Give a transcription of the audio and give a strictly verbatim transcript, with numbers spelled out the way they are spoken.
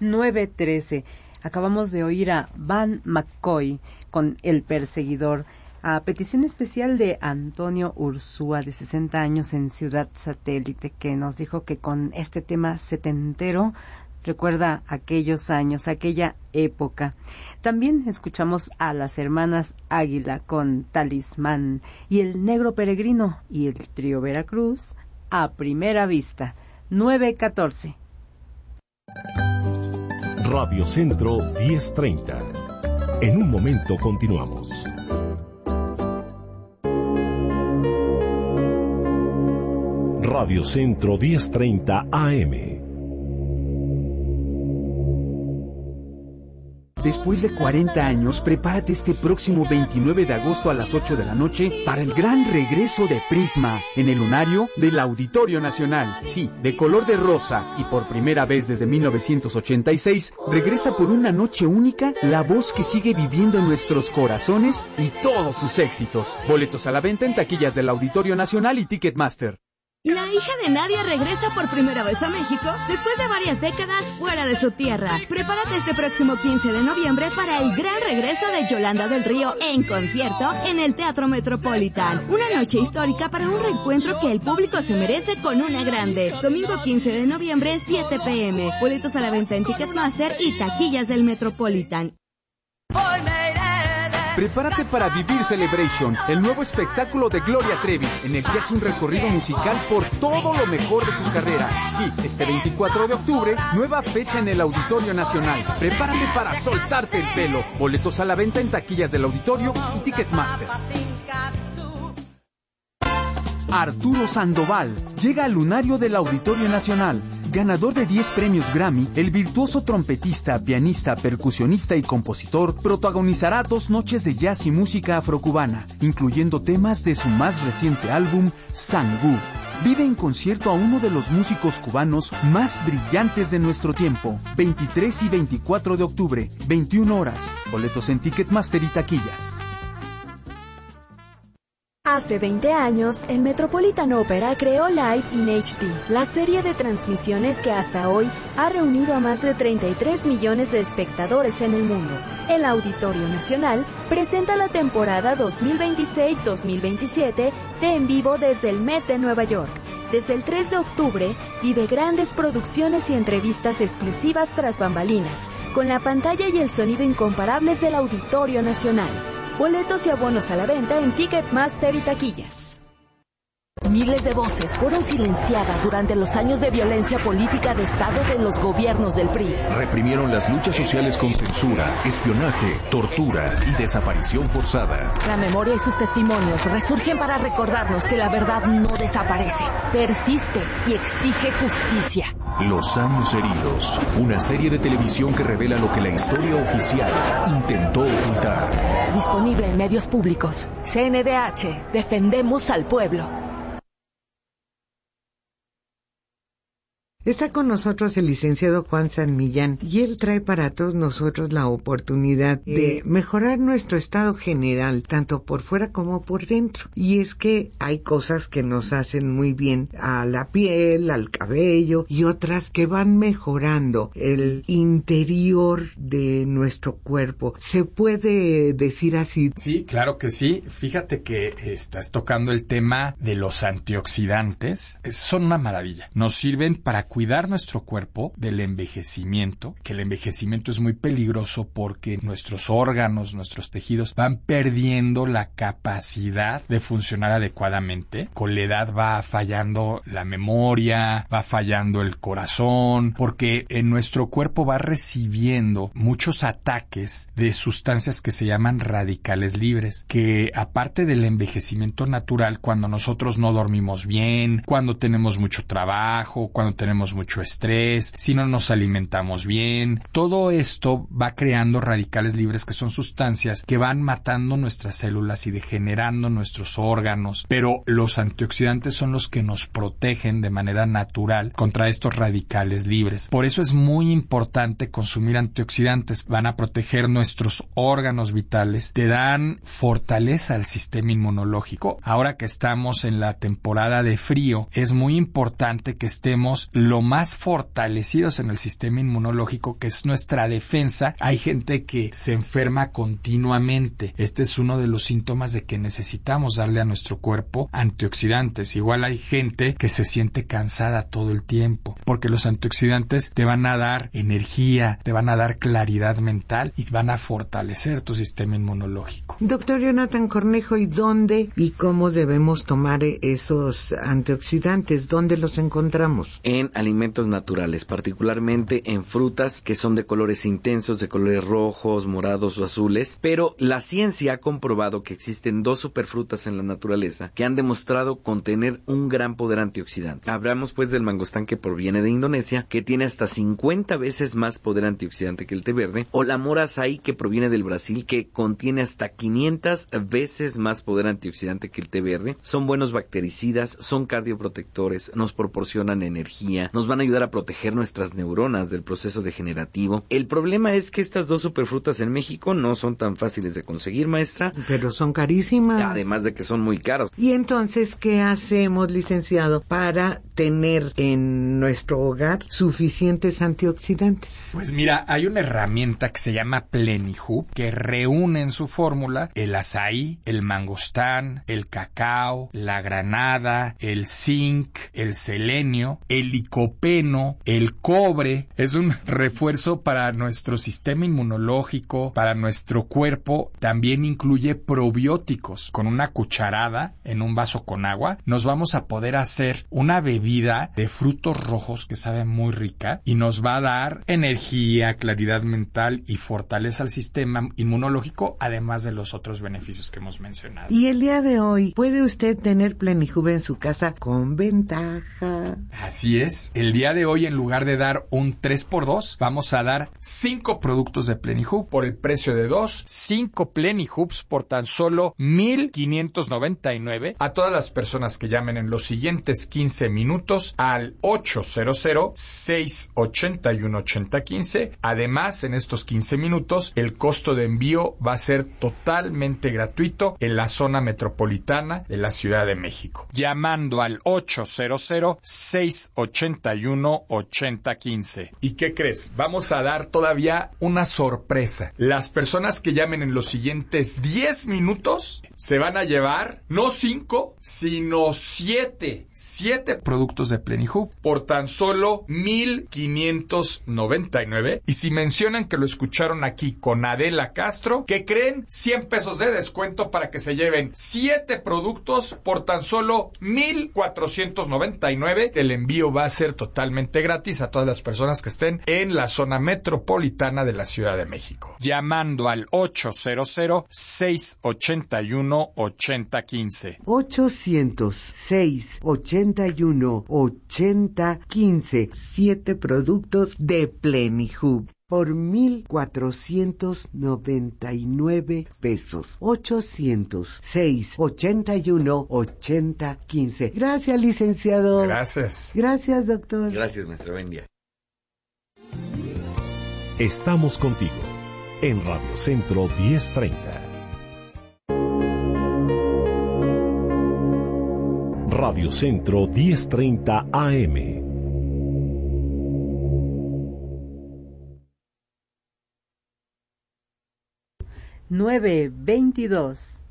nueve trece. Acabamos de oír a Van McCoy con El Perseguidor, a petición especial de Antonio Ursúa, de sesenta años, en Ciudad Satélite, que nos dijo que con este tema setentero recuerda aquellos años, aquella época. También escuchamos a las hermanas Águila con Talismán, y el Negro Peregrino y el Trío Veracruz, A Primera Vista. Nueve catorce. Radio Centro diez treinta. En un momento continuamos. Radio Centro diez treinta A M. Después de cuarenta años, prepárate este próximo veintinueve de agosto a las ocho de la noche para el gran regreso de Prisma en el lunario del Auditorio Nacional. Sí, de color de rosa, y por primera vez desde mil novecientos ochenta y seis, regresa por una noche única la voz que sigue viviendo en nuestros corazones y todos sus éxitos. Boletos a la venta en taquillas del Auditorio Nacional y Ticketmaster. La hija de Nadia regresa por primera vez a México después de varias décadas fuera de su tierra. Prepárate este próximo quince de noviembre para el gran regreso de Yolanda del Río en concierto en el Teatro Metropolitan. Una noche histórica para un reencuentro que el público se merece con una grande. Domingo quince de noviembre, siete pe eme. Boletos a la venta en Ticketmaster y taquillas del Metropolitan. Prepárate para Vivir Celebration, el nuevo espectáculo de Gloria Trevi, en el que hace un recorrido musical por todo lo mejor de su carrera. Sí, este veinticuatro de octubre, nueva fecha en el Auditorio Nacional. Prepárate para soltarte el pelo. Boletos a la venta en taquillas del Auditorio y Ticketmaster. Arturo Sandoval llega al lunario del Auditorio Nacional. Ganador de diez premios Grammy, el virtuoso trompetista, pianista, percusionista y compositor protagonizará dos noches de jazz y música afrocubana, incluyendo temas de su más reciente álbum, Sangú. Vive en concierto a uno de los músicos cubanos más brillantes de nuestro tiempo. veintitrés y veinticuatro de octubre, veintiuna horas. Boletos en Ticketmaster y taquillas. Hace veinte años, el Metropolitan Opera creó Live in H D, la serie de transmisiones que hasta hoy ha reunido a más de treinta y tres millones de espectadores en el mundo. El Auditorio Nacional presenta la temporada dos mil veintiséis dos mil veintisiete de En Vivo desde el Met de Nueva York. Desde el tres de octubre, vive grandes producciones y entrevistas exclusivas tras bambalinas, con la pantalla y el sonido incomparables del Auditorio Nacional. Boletos y abonos a la venta en Ticketmaster y taquillas. Miles de voces fueron silenciadas durante los años de violencia política de Estado de los gobiernos del P R I. Reprimieron las luchas sociales con censura, espionaje, tortura y desaparición forzada. La memoria y sus testimonios resurgen para recordarnos que la verdad no desaparece, persiste y exige justicia. Los años heridos, una serie de televisión que revela lo que la historia oficial intentó ocultar. Disponible en medios públicos. C N D H, defendemos al pueblo. Está con nosotros el licenciado Juan San Millán y él trae para todos nosotros la oportunidad de mejorar nuestro estado general, tanto por fuera como por dentro. Y es que hay cosas que nos hacen muy bien a la piel, al cabello, y otras que van mejorando el interior de nuestro cuerpo. ¿Se puede decir así? Sí, claro que sí. Fíjate que estás tocando el tema de los antioxidantes. Son una maravilla. Nos sirven para cuidar nuestro cuerpo del envejecimiento, que el envejecimiento es muy peligroso porque nuestros órganos, nuestros tejidos van perdiendo la capacidad de funcionar adecuadamente. Con la edad va fallando la memoria, va fallando el corazón, porque en nuestro cuerpo va recibiendo muchos ataques de sustancias que se llaman radicales libres, que aparte del envejecimiento natural, cuando nosotros no dormimos bien, cuando tenemos mucho trabajo, cuando tenemos mucho estrés, si no nos alimentamos bien, todo esto va creando radicales libres, que son sustancias que van matando nuestras células y degenerando nuestros órganos, pero los antioxidantes son los que nos protegen de manera natural contra estos radicales libres. Por eso es muy importante consumir antioxidantes. Van a proteger nuestros órganos vitales, te dan fortaleza al sistema inmunológico. Ahora que estamos en la temporada de frío, es muy importante que estemos lo más fortalecidos en el sistema inmunológico, que es nuestra defensa. Hay gente que se enferma continuamente. Este es uno de los síntomas de que necesitamos darle a nuestro cuerpo antioxidantes. Igual hay gente que se siente cansada todo el tiempo, porque los antioxidantes te van a dar energía, te van a dar claridad mental y van a fortalecer tu sistema inmunológico. Doctor Jonathan Cornejo, ¿y dónde y cómo debemos tomar esos antioxidantes? ¿Dónde los encontramos? En alimentos naturales, particularmente en frutas que son de colores intensos, de colores rojos, morados o azules, pero la ciencia ha comprobado que existen dos superfrutas en la naturaleza que han demostrado contener un gran poder antioxidante. Hablamos pues del mangostán, que proviene de Indonesia, que tiene hasta cincuenta veces más poder antioxidante que el té verde, o la mora açaí, que proviene del Brasil, que contiene hasta quinientas veces más poder antioxidante que el té verde. Son buenos bactericidas, son cardioprotectores, nos proporcionan energía, nos van a ayudar a proteger nuestras neuronas del proceso degenerativo. El problema es que estas dos superfrutas en México no son tan fáciles de conseguir, maestra. Pero son carísimas. Además de que son muy caras. Y entonces, ¿qué hacemos, licenciado, para tener en nuestro hogar suficientes antioxidantes? Pues mira, hay una herramienta que se llama Plenihub, que reúne en su fórmula el azaí, el mangostán, el cacao, la granada, el zinc, el selenio, el licopeno, el cobre. Es un refuerzo para nuestro sistema inmunológico, para nuestro cuerpo. También incluye probióticos. Con una cucharada en un vaso con agua nos vamos a poder hacer una bebida de frutos rojos que sabe muy rica y nos va a dar energía, claridad mental y fortaleza al sistema inmunológico, además de los otros beneficios que hemos mencionado. Y el día de hoy, ¿puede usted tener Plenihub en su casa con ventaja? Así es. El día de hoy, en lugar de dar un tres por dos, vamos a dar cinco productos de Plenihub por el precio de dos, cinco Plenihubs por tan solo mil quinientos noventa y nueve a todas las personas que llamen en los siguientes quince minutos al ochocientos, seiscientos ochenta y uno, ochenta quince. Además, en estos quince minutos, el costo de envío va a ser totalmente gratuito en la zona metropolitana de la Ciudad de México. Llamando al ochocientos, seiscientos ochenta y uno, ochenta quince. ¿Y qué crees? Vamos a dar todavía una sorpresa. Las personas que llamen en los siguientes diez minutos se van a llevar no cinco, sino siete. siete productos de Plenihub por tan solo mil quinientos noventa y nueve. Y si mencionan que lo escucharon aquí con Adela Castro, ¿qué creen? cien pesos de descuento para que se lleven siete productos por tan solo mil cuatrocientos noventa y nueve. El envío va a ser totalmente gratis a todas las personas que estén en la zona metropolitana de la Ciudad de México. Llamando al ochocientos, seiscientos ochenta y uno, ochenta quince. ochocientos, seiscientos ochenta y uno, ochenta quince. Siete productos de Plenihub por mil cuatrocientos noventa y nueve pesos. ochocientos, seiscientos ochenta y uno, ochenta quince. Gracias, licenciado. Gracias. Gracias, doctor. Gracias, maestra. Buen día. Estamos contigo en Radio Centro diez treinta. Radio Centro diez treinta A M. nueve veintidós.